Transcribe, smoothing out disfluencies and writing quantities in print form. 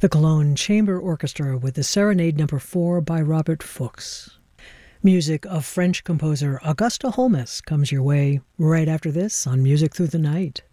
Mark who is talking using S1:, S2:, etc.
S1: The Cologne Chamber Orchestra with the Serenade No. 4 by Robert Fuchs. Music of French composer Auguste Holmes comes your way right after this on Music Through the Night.